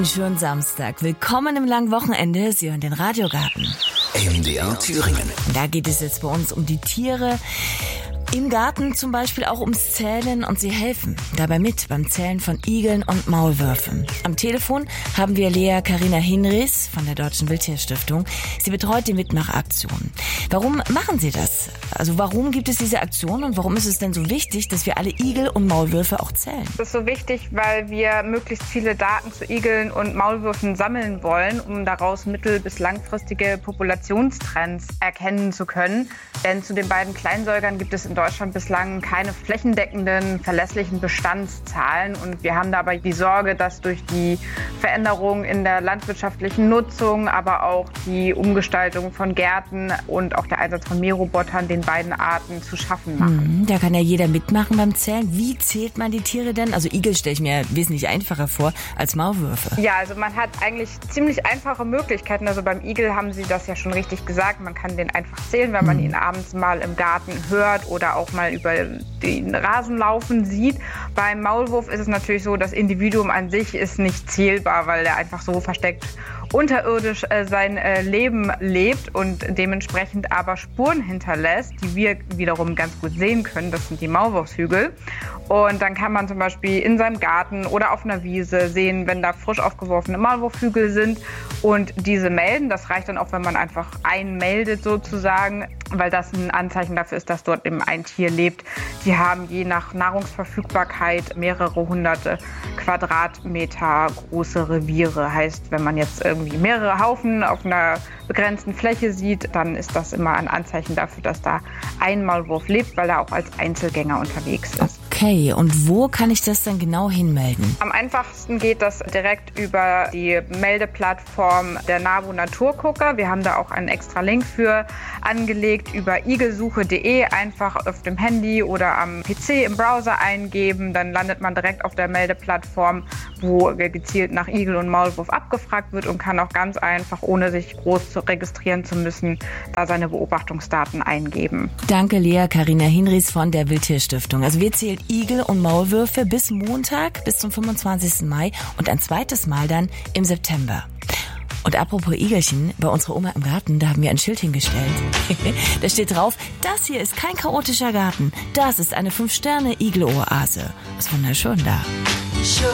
Schönen Samstag. Willkommen im langen Wochenende. Sie hören den Radiogarten. MDR Thüringen. Da geht es jetzt bei uns um die Tiere. Im Garten zum Beispiel auch ums Zählen und sie helfen dabei mit beim Zählen von Igeln und Maulwürfen. Am Telefon haben wir Lea Carina Hinrichs von der Deutschen Wildtierstiftung. Sie betreut die Mitmachaktion. Warum machen Sie das? Also warum gibt es diese Aktion und warum ist es denn so wichtig, dass wir alle Igel und Maulwürfe auch zählen? Das ist so wichtig, weil wir möglichst viele Daten zu Igeln und Maulwürfen sammeln wollen, um daraus mittel- bis langfristige Populationstrends erkennen zu können. Denn zu den beiden Kleinsäugern gibt es in Deutschland bislang keine flächendeckenden, verlässlichen Bestandszahlen. Und wir haben dabei die Sorge, dass durch die Veränderungen in der landwirtschaftlichen Nutzung, aber auch die Umgestaltung von Gärten und auch der Einsatz von Mährobotern den beiden Arten zu schaffen machen. Da kann ja jeder mitmachen beim Zählen. Wie zählt man die Tiere denn? Also Igel stelle ich mir wesentlich einfacher vor als Maulwürfe. Ja, also man hat eigentlich ziemlich einfache Möglichkeiten. Also beim Igel haben Sie das ja schon richtig gesagt. Man kann den einfach zählen, wenn man ihn abends mal im Garten hört oder auch mal über den Rasen laufen sieht. Beim Maulwurf ist es natürlich so, das Individuum an sich ist nicht zählbar, weil er einfach so versteckt unterirdisch sein Leben lebt und dementsprechend aber Spuren hinterlässt, die wir wiederum ganz gut sehen können. Das sind die Maulwurfshügel. Und dann kann man zum Beispiel in seinem Garten oder auf einer Wiese sehen, wenn da frisch aufgeworfene Maulwurfhügel sind und diese melden. Das reicht dann auch, wenn man einfach einen meldet sozusagen, weil das ein Anzeichen dafür ist, dass dort eben ein Tier lebt. Die haben je nach Nahrungsverfügbarkeit mehrere hunderte Quadratmeter große Reviere. Heißt, wenn man jetzt irgendwie mehrere Haufen auf einer begrenzten Fläche sieht, dann ist das immer ein Anzeichen dafür, dass da ein Maulwurf lebt, weil er auch als Einzelgänger unterwegs ist. Okay, und wo kann ich das dann genau hinmelden? Am einfachsten geht das direkt über die Meldeplattform der NABU Naturgucker. Wir haben da auch einen extra Link für angelegt über igelsuche.de. Einfach auf dem Handy oder am PC im Browser eingeben. Dann landet man direkt auf der Meldeplattform, wo gezielt nach Igel und Maulwurf abgefragt wird und kann auch ganz einfach, ohne sich groß registrieren zu müssen, da seine Beobachtungsdaten eingeben. Danke, Lea Carina Hinrichs von der Wildtierstiftung. Also wir zählen Igel und Maulwürfe bis Montag, bis zum 25. Mai und ein zweites Mal dann im September. Und apropos Igelchen, bei unserer Oma im Garten, da haben wir ein Schild hingestellt. Da steht drauf, das hier ist kein chaotischer Garten. Das ist eine 5-Sterne-Igel-Oase. Ist wunderschön da.